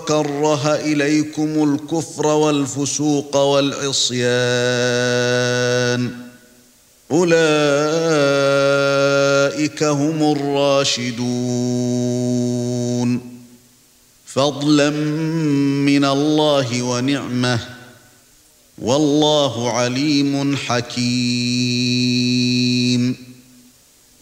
وكره إليكم الكفر والفسوق والعصيان أولئك هم الراشدون فضلا من الله ونعمه والله عليم حكيم